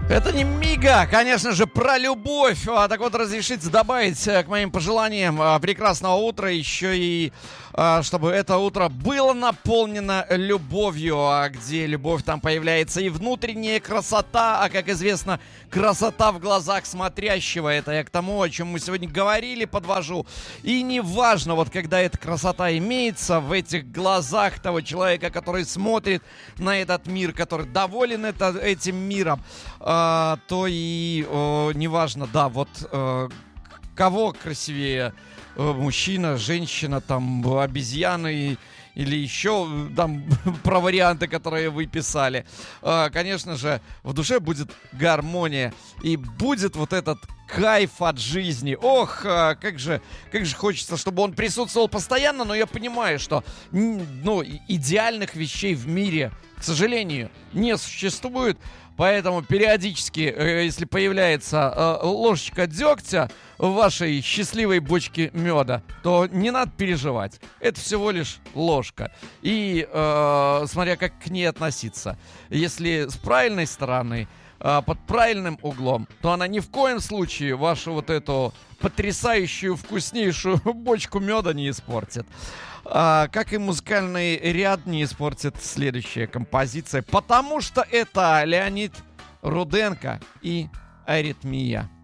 Это не Мига, конечно же, про любовь. Так вот, разрешите добавить к моим пожеланиям прекрасного утра еще и чтобы это утро было наполнено любовью, где любовь там появляется и внутренняя красота, а, как известно, красота в глазах смотрящего. Это я к тому, о чем мы сегодня говорили, подвожу. И неважно, вот когда эта красота имеется в этих глазах того человека, который смотрит на этот мир, который доволен этим миром, то и неважно, да, вот кого красивее, мужчина, женщина, там, обезьяны или еще там про варианты, которые вы писали. Конечно же, в душе будет гармония и будет вот этот кайф от жизни. Ох, как же хочется, чтобы он присутствовал постоянно, но я понимаю, что идеальных вещей в мире, к сожалению, не существует. Поэтому периодически, если появляется ложечка дегтя в вашей счастливой бочке меда, то не надо переживать. Это всего лишь ложка. И смотря как к ней относиться. Если с правильной стороны, под правильным углом, то она ни в коем случае вашу вот эту потрясающую, вкуснейшую бочку меда не испортит. Как и музыкальный ряд не испортит следующая композиция, потому что это Леонид Руденко и «Аритмия».